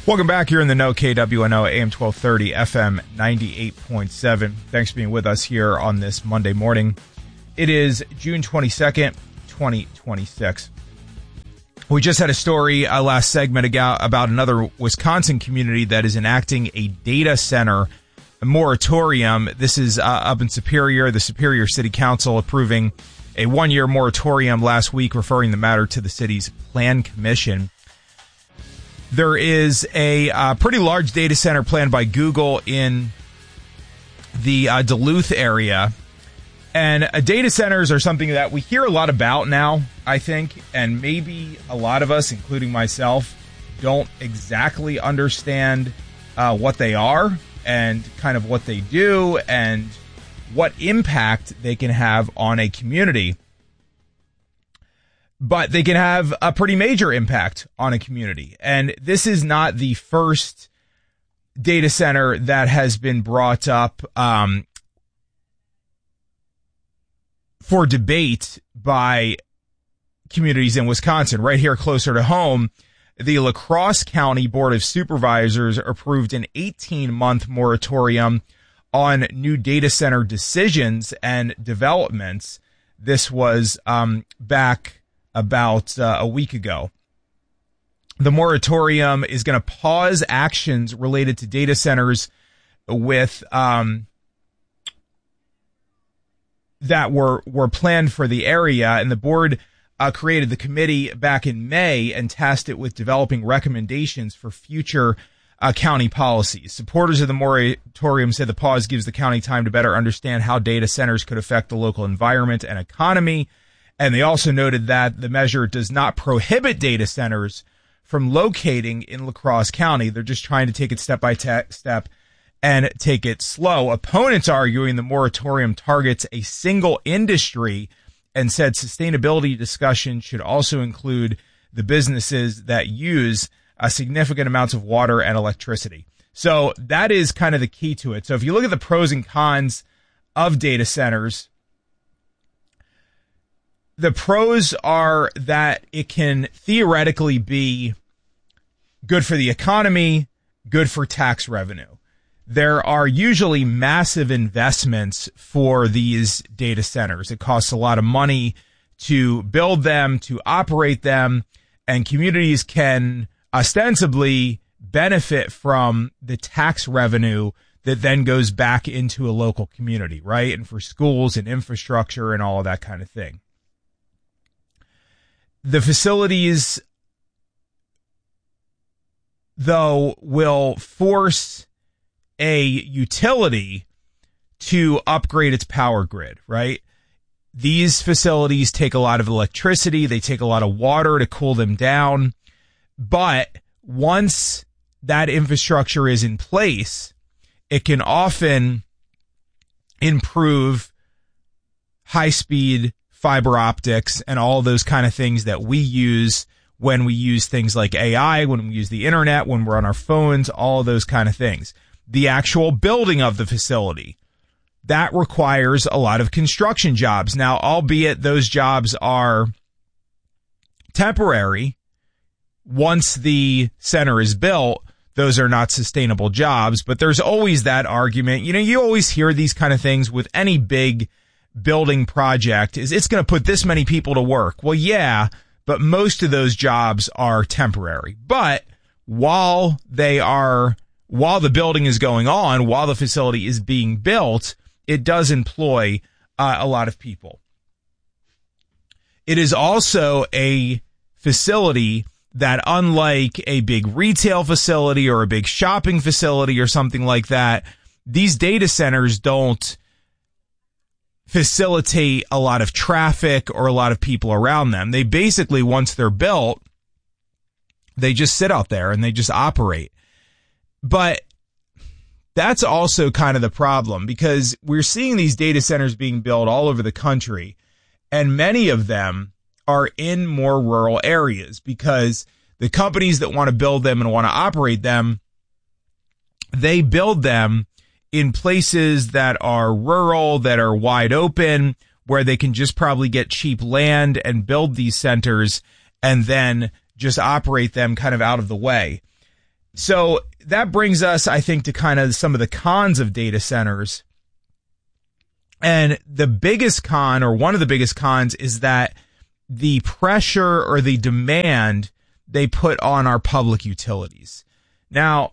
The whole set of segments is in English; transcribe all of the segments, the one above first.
Welcome back. You're in the know, KWNO, AM 1230, FM 98.7. Thanks for being with us here on this Monday morning. It is June 22nd, 2026. We just had a story last segment about another Wisconsin community that is enacting a data center moratorium. This is up in Superior. The Superior City Council approving a one-year moratorium last week, referring the matter to the city's Plan Commission. There is a pretty large data center planned by Google in the Duluth area. And data centers are something that we hear a lot about now, I think, and maybe a lot of us, including myself, don't exactly understand what they are and kind of what they do and what impact they can have on a community. But they can have a pretty major impact on a community. And this is not the first data center that has been brought up for debate by communities in Wisconsin. Right here closer to home, the La Crosse County Board of Supervisors approved an 18-month moratorium on new data center decisions and developments. This was back about a week ago. The moratorium is going to pause actions related to data centers with that were planned for the area, and the board created the committee back in May and tasked it with developing recommendations for future county policies. Supporters of the moratorium said the pause gives the county time to better understand how data centers could affect the local environment and economy. And they also noted that the measure does not prohibit data centers from locating in La Crosse County. They're just trying to take it step by step and take it slow. Opponents arguing the moratorium targets a single industry and said sustainability discussion should also include the businesses that use significant amounts of water and electricity. So that is kind of the key to it. So if you look at the pros and cons of data centers, the pros are that it can theoretically be good for the economy, good for tax revenue. There are usually massive investments for these data centers. It costs a lot of money to build them, to operate them, and communities can ostensibly benefit from the tax revenue that then goes back into a local community, right? And for schools and infrastructure and all of that kind of thing. The facilities, though, will force a utility to upgrade its power grid, right? These facilities take a lot of electricity. They take a lot of water to cool them down. But once that infrastructure is in place, it can often improve high-speed fiber optics and all those kind of things that we use when we use things like AI, when we use the internet, when we're on our phones, all of those kind of things. The actual building of the facility, that requires a lot of construction jobs. Now, albeit those jobs are temporary, once the center is built, those are not sustainable jobs. But there's always that argument. You know, you always hear these kind of things with any big building project is it's going to put this many people to work. Well, yeah, but most of those jobs are temporary. But while the building is going on, while the facility is being built, it does employ a lot of people. It is also a facility that, unlike a big retail facility or a big shopping facility or something like that, these data centers don't facilitate a lot of traffic or a lot of people around them. They basically, once they're built, they just sit out there and they just operate. But that's also kind of the problem, because we're seeing these data centers being built all over the country, and many of them are in more rural areas because the companies that want to build them and want to operate them, they build them in places that are rural, that are wide open, where they can just probably get cheap land and build these centers and then just operate them kind of out of the way. So that brings us, I think, to kind of some of the cons of data centers. And the biggest con, or one of the biggest cons, is that the pressure or the demand they put on our public utilities. Now,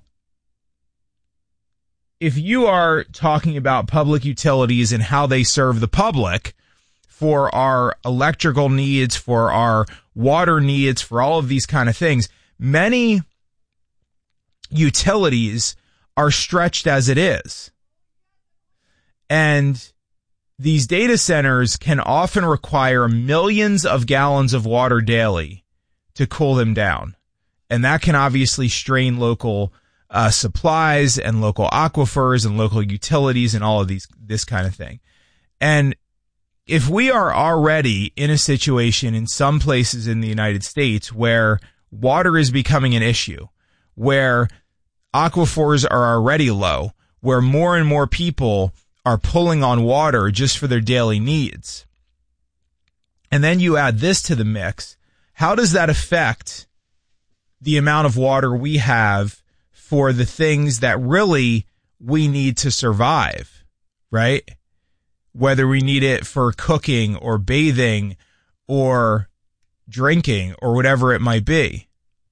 if you are talking about public utilities and how they serve the public for our electrical needs, for our water needs, for all of these kind of things, many utilities are stretched as it is. And these data centers can often require millions of gallons of water daily to cool them down. And that can obviously strain local supplies and local aquifers and local utilities and all of this kind of thing. And if we are already in a situation in some places in the United States where water is becoming an issue, where aquifers are already low, where more and more people are pulling on water just for their daily needs, and then you add this to the mix, how does that affect the amount of water we have for the things that really we need to survive, right? Whether we need it for cooking or bathing or drinking or whatever it might be.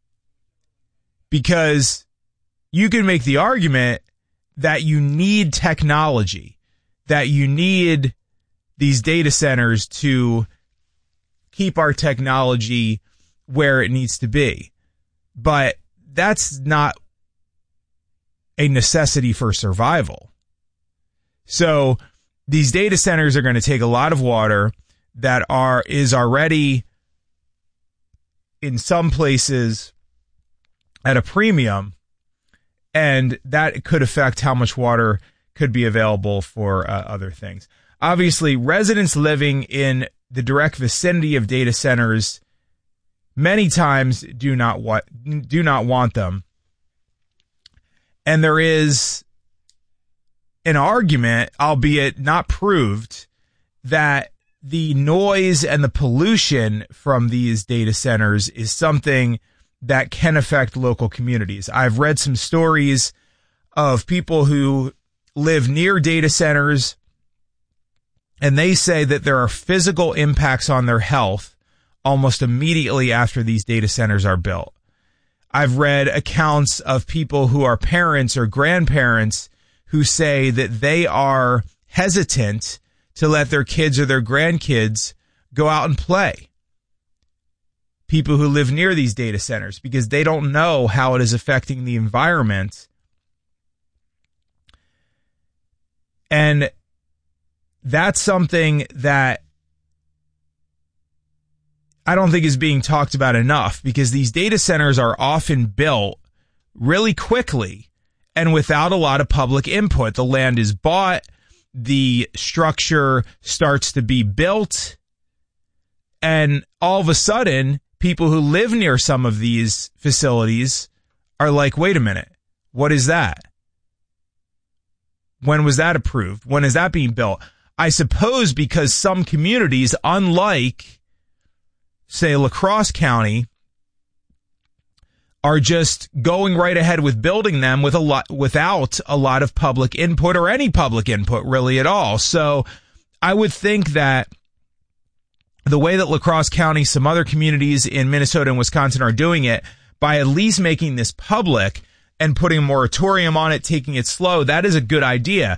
Because you can make the argument that you need technology, that you need these data centers to keep our technology where it needs to be. But that's not a necessity for survival. So these data centers are going to take a lot of water that is already in some places at a premium, and that could affect how much water could be available for other things. Obviously, residents living in the direct vicinity of data centers many times do not want them. And there is an argument, albeit not proved, that the noise and the pollution from these data centers is something that can affect local communities. I've read some stories of people who live near data centers, and they say that there are physical impacts on their health almost immediately after these data centers are built. I've read accounts of people who are parents or grandparents who say that they are hesitant to let their kids or their grandkids go out and play. People who live near these data centers, because they don't know how it is affecting the environment. And that's something that I don't think is being talked about enough, because these data centers are often built really quickly and without a lot of public input. The land is bought, the structure starts to be built, and all of a sudden, people who live near some of these facilities are like, wait a minute, what is that? When was that approved? When is that being built? I suppose because some communities, unlike, say, La Crosse County, are just going right ahead with building them without a lot of public input, or any public input really at all. So I would think that the way that La Crosse County, some other communities in Minnesota and Wisconsin are doing it, by at least making this public and putting a moratorium on it, taking it slow, that is a good idea.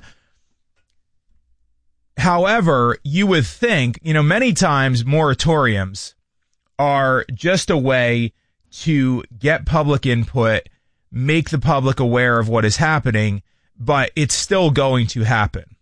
However, you would think, many times moratoriums are just a way to get public input, make the public aware of what is happening, but it's still going to happen.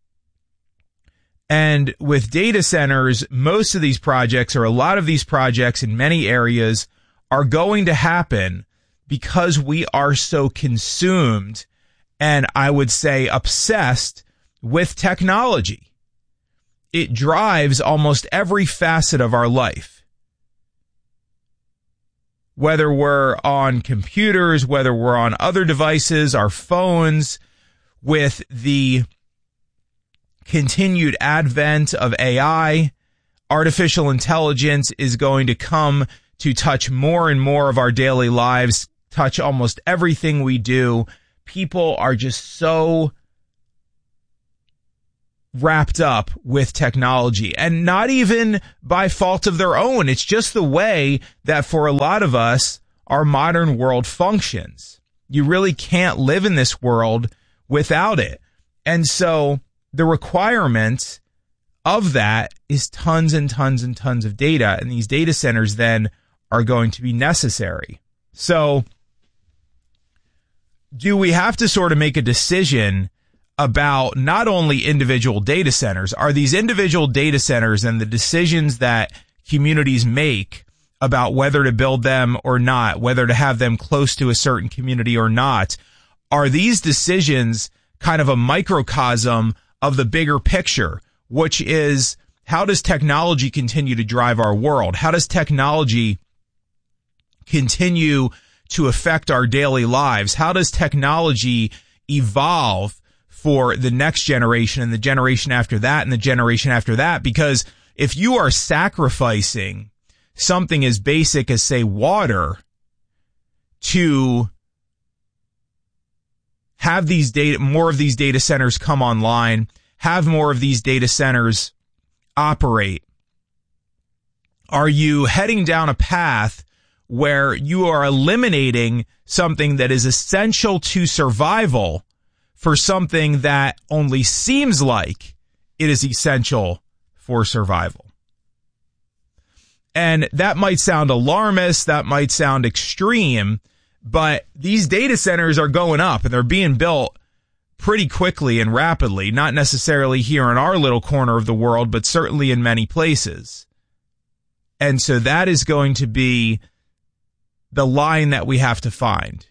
And with data centers, most of these projects, or a lot of these projects in many areas, are going to happen because we are so consumed and, I would say, obsessed with technology. It drives almost every facet of our life. Whether we're on computers, whether we're on other devices, our phones, with the continued advent of AI, artificial intelligence is going to come to touch more and more of our daily lives touch almost everything we do. People are just so wrapped up with technology, and not even by fault of their own. It's just the way that for a lot of us, our modern world functions. You really can't live in this world without it. And so the requirement of that is tons and tons and tons of data. And these data centers then are going to be necessary. So do we have to sort of make a decision about not only individual data centers? Are these individual data centers and the decisions that communities make about whether to build them or not, whether to have them close to a certain community or not, are these decisions kind of a microcosm of the bigger picture, which is, how does technology continue to drive our world? How does technology continue to affect our daily lives? How does technology evolve for the next generation and the generation after that and the generation after that? Because if you are sacrificing something as basic as, say, water to have these more of these data centers come online, have more of these data centers operate, are you heading down a path where you are eliminating something that is essential to survival for something that only seems like it is essential for survival? And that might sound alarmist, that might sound extreme, but these data centers are going up and they're being built pretty quickly and rapidly, not necessarily here in our little corner of the world, but certainly in many places. And so that is going to be the line that we have to find.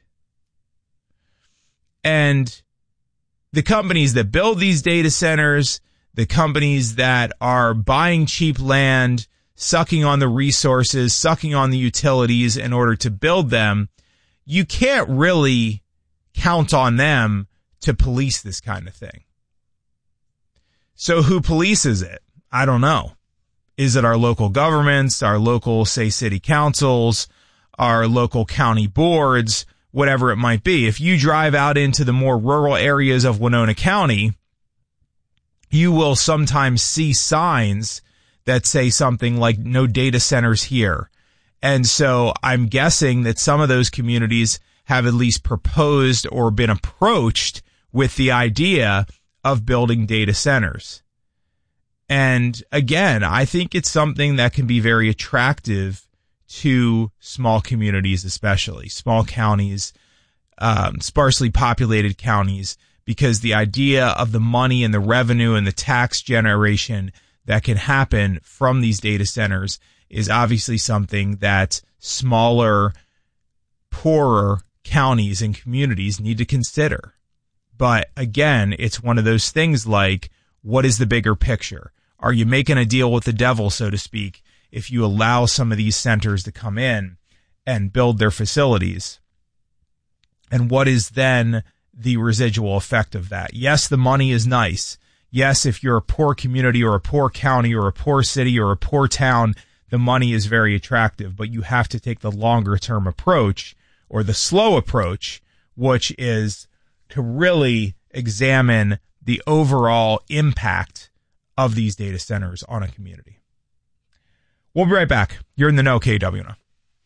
And the companies that build these data centers, the companies that are buying cheap land, sucking on the resources, sucking on the utilities in order to build them, you can't really count on them to police this kind of thing. So who polices it? I don't know. Is it our local governments, our local, say, city councils, our local county boards, whatever it might be? If you drive out into the more rural areas of Winona County, you will sometimes see signs that say something like "no data centers here." And so I'm guessing that some of those communities have at least proposed or been approached with the idea of building data centers. And again, I think it's something that can be very attractive to small communities, especially small counties, sparsely populated counties, because the idea of the money and the revenue and the tax generation that can happen from these data centers is obviously something that smaller, poorer counties and communities need to consider. But again, it's one of those things like, what is the bigger picture? Are you making a deal with the devil, so to speak, if you allow some of these centers to come in and build their facilities? And what is then the residual effect of that? Yes, the money is nice. Yes, if you're a poor community or a poor county or a poor city or a poor town, the money is very attractive, but you have to take the longer term approach, or the slow approach, which is to really examine the overall impact of these data centers on a community. We'll be right back. You're in the know, KWNO.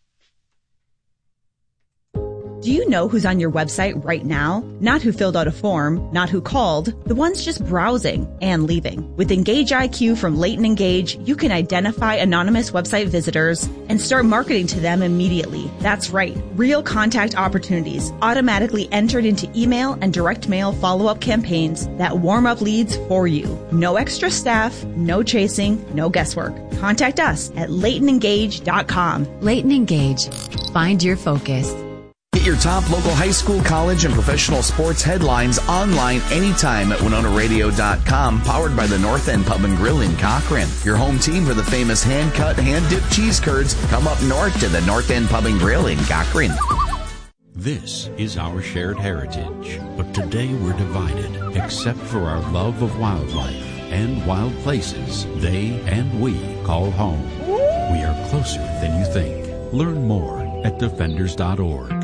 Do you know who's on your website right now? Not who filled out a form, not who called, the ones just browsing and leaving. With Engage IQ from Leighton Engage, you can identify anonymous website visitors and start marketing to them immediately. That's right. Real contact opportunities automatically entered into email and direct mail follow-up campaigns that warm up leads for you. No extra staff, no chasing, no guesswork. Contact us at LeightonEngage.com. Leighton Engage. Find your focus. Get your top local high school, college, and professional sports headlines online anytime at WinonaRadio.com, powered by the North End Pub and Grill in Cochrane. Your home team for the famous hand-cut, hand-dipped cheese curds. Come up north to the North End Pub and Grill in Cochrane. This is our shared heritage, but today we're divided, except for our love of wildlife and wild places they and we call home. We are closer than you think. Learn more at defenders.org.